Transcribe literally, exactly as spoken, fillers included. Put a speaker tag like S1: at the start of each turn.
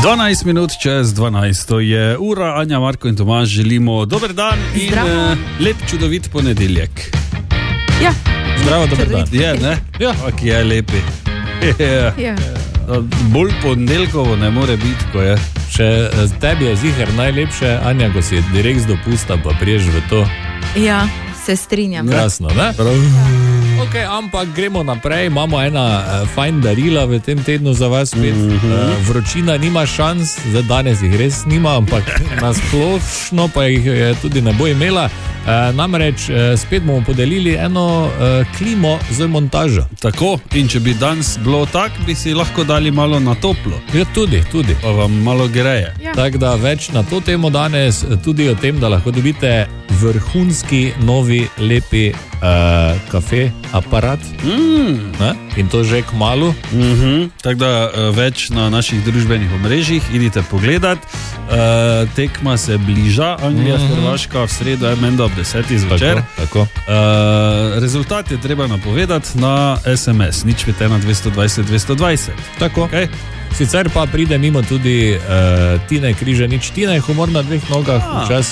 S1: dvanajst minut čez dvanajst je ura, Anja, Marko in Tomaž želimo dober dan in uh, lep, čudovit ponedeljek.
S2: Ja.
S3: Zdravo, dober dan.
S1: Je, ne?
S3: Ja.
S1: Ak je lepi. Ja.
S2: Ja.
S1: Bolj ponedeljkovo ne more biti, ko je.
S3: Še tebi je ziher najlepše, Anja, ko si direkt z dopusta, pa priješ v to.
S2: Ja, se strinjam.
S3: Krasno, ne? Ok, ampak gremo naprej, imamo ena uh, fajn darila v tem tednu za vas spet. Mm -hmm. uh, vročina nima šans, zdaj danes jih res nima, ampak nasplošno pa jih je tudi ne bo imela. Uh, namreč uh, spet bomo podelili eno uh, klimo z montažo.
S1: Tako, in če bi danes bilo tak, bi si lahko dali malo na toplo.
S3: Ja, tudi, tudi.
S1: Pa vam malo greje.
S2: Ja.
S3: Tako da več na to temo danes, tudi o tem, da lahko dobite vrhunski, novi, lepi uh, kafe aparat.
S1: Mm.
S3: In to že kmalu.
S1: Mm -hmm. Tako da uh, več na naših družbenih omrežjih, idite pogledat. Uh, tekma se bliža, Anglija, mm -hmm. Hrvaška, v sredo je menda ob desetih zvečer.
S3: Tako, tako.
S1: Uh, rezultat je treba napovedati na es em es, nič pet ena dvesto dvajset dvesto dvajset.
S3: Tako.
S1: Okay?
S3: Sicer pa pride mimo tudi uh, Tine Križanič. Tina je humor na dveh nogah, včasih